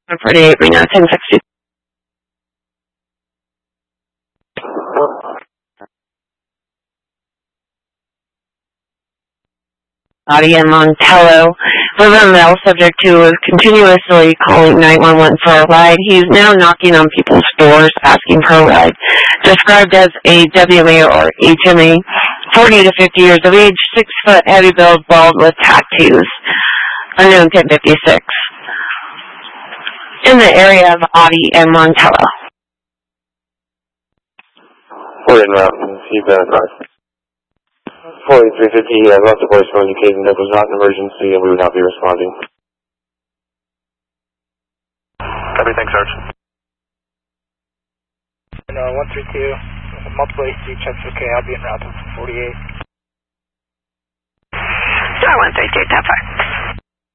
48, Reno, 1060. Audi and Montello. The male subject who is continuously calling 911 for a ride. He's now knocking on people's doors asking for a ride. Described as a WMA or HMA, 40 to 50 years of age, 6 foot, heavy build, bald with tattoos. Unknown 1056. In the area of Audi and Montello. We're in route. You've been advised. 4350, he had left a voicemail indicating that was not an emergency and we would not be responding. Everything, Sarge. No, 132, multiple AC checks okay, I'll be in route to 48. Star 132, top 5.